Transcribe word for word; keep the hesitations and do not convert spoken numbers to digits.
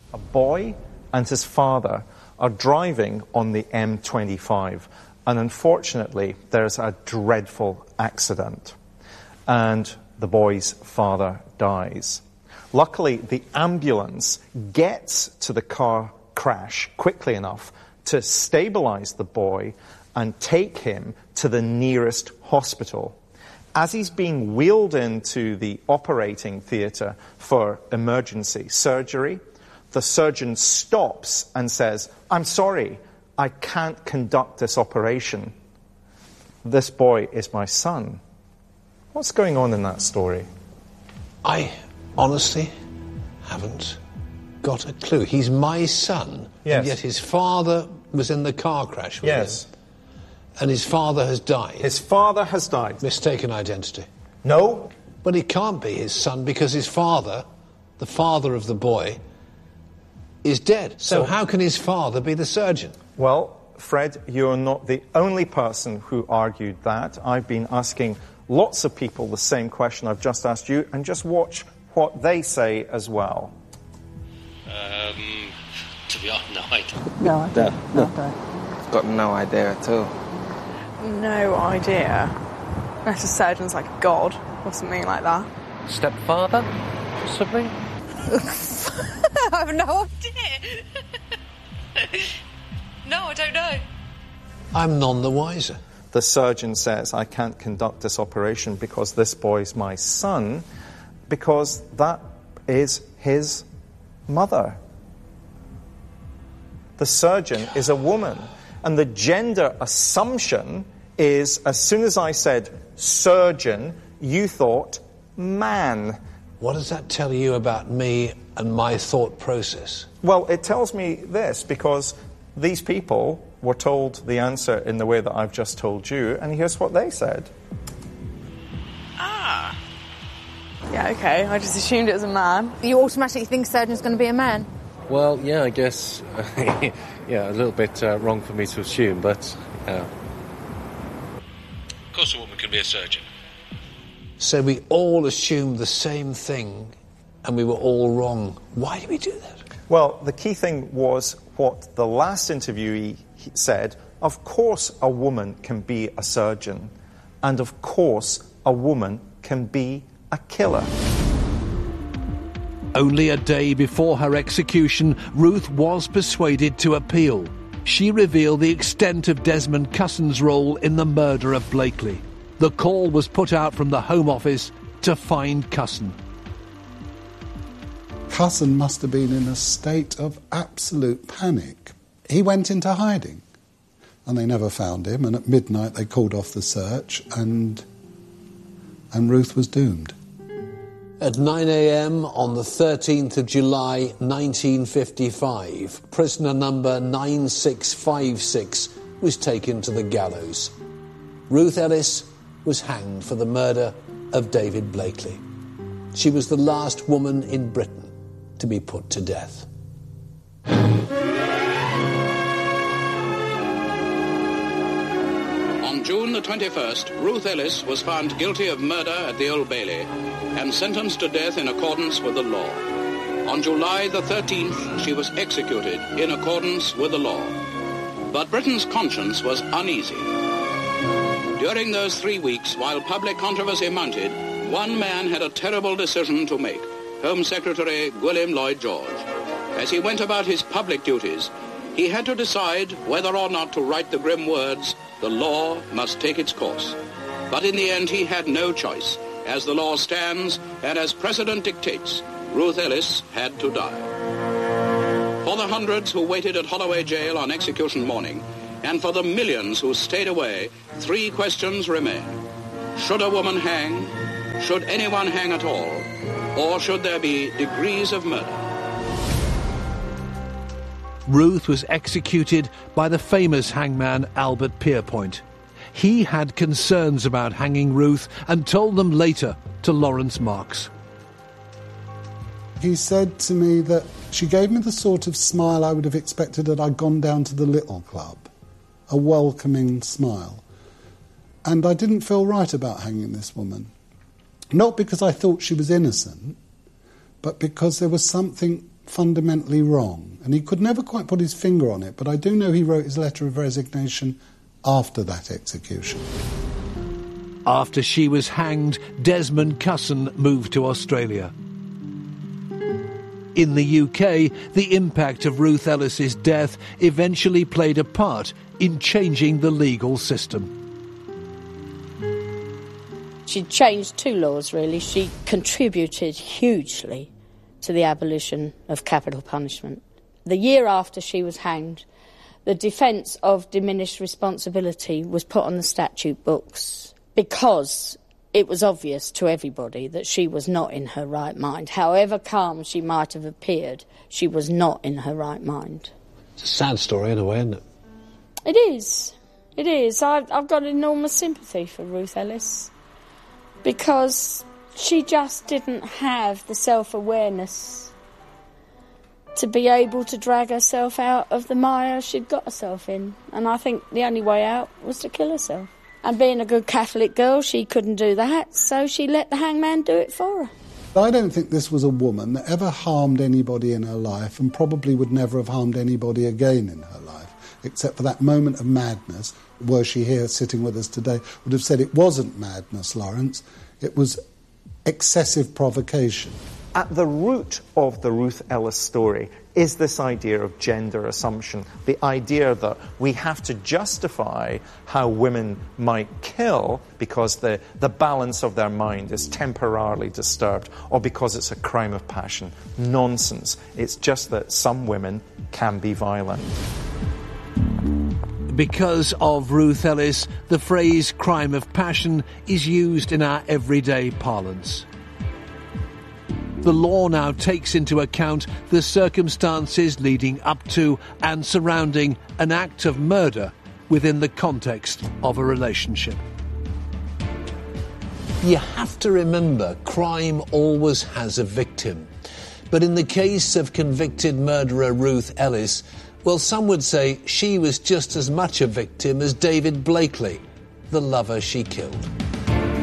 A boy and his father are driving on the M twenty-five, and unfortunately there's a dreadful accident, and the boy's father dies. Luckily, the ambulance gets to the car crash quickly enough to stabilize the boy and take him to the nearest hospital. As he's being wheeled into the operating theatre for emergency surgery, the surgeon stops and says, "I'm sorry, I can't conduct this operation. This boy is my son." What's going on in that story? I honestly haven't got a clue. He's my son, yes. And yet his father was in the car crash with yes. him. And his father has died. His father has died. Mistaken identity. No. But he can't be his son because his father, the father of the boy, is dead. So, so how can his father be the surgeon? Well, Fred, you're not the only person who argued that. I've been asking lots of people the same question I've just asked you, and just watch what they say as well. Um, to be honest, no idea. No idea. No, no. I've got no idea at all. No idea. Unless a surgeon's like a god or something like that. Stepfather? Possibly? I have no idea. No, I don't know. I'm none the wiser. The surgeon says, "I can't conduct this operation because this boy's my son," because that is his mother. The surgeon is a woman. And the gender assumption is, as soon as I said surgeon, you thought man. What does that tell you about me and my thought process? Well, it tells me this, because these people were told the answer in the way that I've just told you, and here's what they said. Ah. Yeah, okay, I just assumed it was a man. You automatically think surgeon's going to be a man? Well, yeah, I guess, yeah, a little bit uh, wrong for me to assume, but, yeah. Of course a woman can be a surgeon. So we all assumed the same thing, and we were all wrong. Why do we do that? Well, the key thing was what the last interviewee said. Of course a woman can be a surgeon, and of course a woman can be a killer. Only a day before her execution, Ruth was persuaded to appeal. She revealed the extent of Desmond Cusson's role in the murder of Blakely. The call was put out from the Home Office to find Cusson. Cusson must have been in a state of absolute panic. He went into hiding, and they never found him, and at midnight they called off the search, and and Ruth was doomed. At nine a.m. on the thirteenth of July nineteen fifty-five, prisoner number nine six five six was taken to the gallows. Ruth Ellis was hanged for the murder of David Blakely. She was the last woman in Britain to be put to death. On June the twenty-first, Ruth Ellis was found guilty of murder at the Old Bailey and sentenced to death in accordance with the law. On July the thirteenth, she was executed in accordance with the law. But Britain's conscience was uneasy. During those three weeks, while public controversy mounted, one man had a terrible decision to make, Home Secretary William Lloyd George. As he went about his public duties, he had to decide whether or not to write the grim words, "The law must take its course." But in the end, he had no choice. As the law stands, and as precedent dictates, Ruth Ellis had to die. For the hundreds who waited at Holloway Jail on execution morning, and for the millions who stayed away, three questions remain. Should a woman hang? Should anyone hang at all? Or should there be degrees of murder? Ruth was executed by the famous hangman Albert Pierpoint. He had concerns about hanging Ruth and told them later to Lawrence Marks. He said to me that she gave me the sort of smile I would have expected had I gone down to the Little Club. A welcoming smile. And I didn't feel right about hanging this woman. Not because I thought she was innocent, but because there was something fundamentally wrong. And he could never quite put his finger on it, but I do know he wrote his letter of resignation after that execution. After she was hanged, Desmond Cusson moved to Australia. In the U K, the impact of Ruth Ellis's death eventually played a part in changing the legal system. She changed two laws, really. She contributed hugely to the abolition of capital punishment. The year after she was hanged, the defence of diminished responsibility was put on the statute books because it was obvious to everybody that she was not in her right mind. However calm she might have appeared, she was not in her right mind. It's a sad story in a way, isn't it? It is. It is. I've, I've got enormous sympathy for Ruth Ellis because she just didn't have the self-awareness to be able to drag herself out of the mire she'd got herself in. And I think the only way out was to kill herself. And being a good Catholic girl, she couldn't do that, so she let the hangman do it for her. I don't think this was a woman that ever harmed anybody in her life and probably would never have harmed anybody again in her life, except for that moment of madness. Were she here sitting with us today, would have said it wasn't madness, Lawrence. It was excessive provocation. At the root of the Ruth Ellis story is this idea of gender assumption, the idea that we have to justify how women might kill because the, the balance of their mind is temporarily disturbed or because it's a crime of passion. Nonsense. It's just that some women can be violent. Because of Ruth Ellis, the phrase crime of passion is used in our everyday parlance. The law now takes into account the circumstances leading up to and surrounding an act of murder within the context of a relationship. You have to remember, crime always has a victim. But in the case of convicted murderer Ruth Ellis, well, some would say she was just as much a victim as David Blakely, the lover she killed.